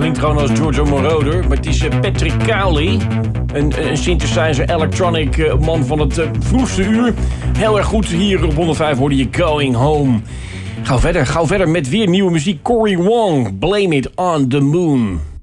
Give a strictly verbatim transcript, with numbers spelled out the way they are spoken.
klinkt gewoon als Giorgio Moroder. Maar het is uh, Patrick Cowley. Een, een synthesizer electronic uh, man van het uh, vroegste uur. Heel erg goed. Hier op honderdvijf hoorde je Going Home. Gauw verder, gauw verder met weer nieuwe muziek. Cory Wong, Blame It on the Moon.